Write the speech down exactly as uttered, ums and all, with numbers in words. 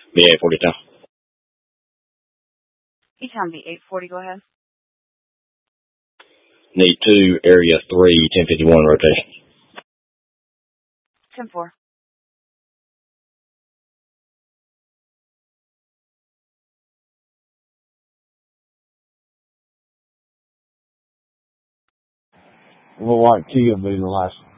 B eight forty two. E-Town B eight forty, go ahead. Need two, area three, ten fifty-one rotation. ten four. Look like Kia be the last